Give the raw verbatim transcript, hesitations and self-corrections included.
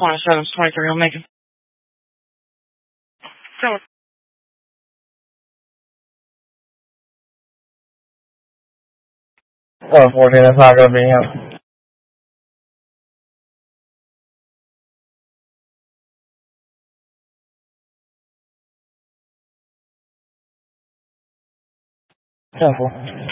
twenty-seven, twenty-three, I'm making. So, oh, fourteen, that's not going to be him. Simple.